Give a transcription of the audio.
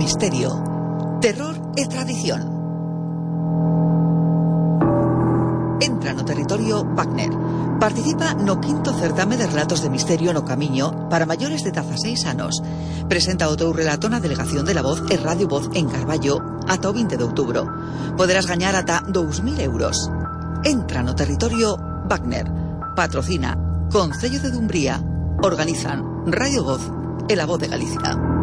misterio, terror e tradición. Entra no territorio Wagner. Participa no quinto certame de relatos de misterio no Camiño para maiores de 16 anos. Presenta o teu relato na Delegación de la Voz e Radio Voz en Carballo ata o 20 de outubro. Poderás gañar ata 2.000 euros. Entra no territorio Wagner. Patrocina Concello de Dumbría. Organizan Radio Voz e La Voz de Galicia.